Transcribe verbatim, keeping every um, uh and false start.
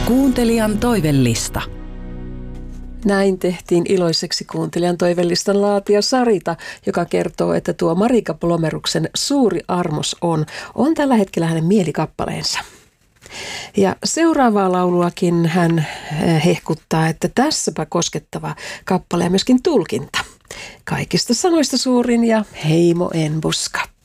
Kuuntelijan toivellista. Näin tehtiin iloiseksi kuuntelijan toivellistan laatija Sarita, joka kertoo, että tuo Marika Plomeruksen Suuri armos on, on tällä hetkellä hänen mielikappaleensa. Ja seuraavaa lauluakin hän hehkuttaa, että tässäpä koskettava kappale ja myöskin tulkinta. Kaikista sanoista suurin ja heimo en buskat.